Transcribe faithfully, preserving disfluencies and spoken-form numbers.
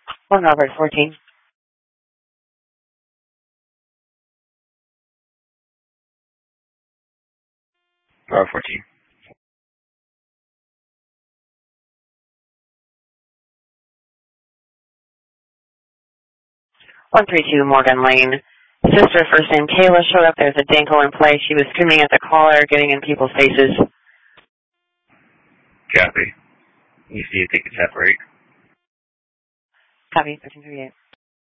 One Robert fourteen. Robert fourteen. One three two Morgan Lane. Sister, first name Kayla, showed up. There's a Danko in play. She was screaming at the caller, getting in people's faces. Copy. You see if they can separate. Copy, thirteen thirty-eight.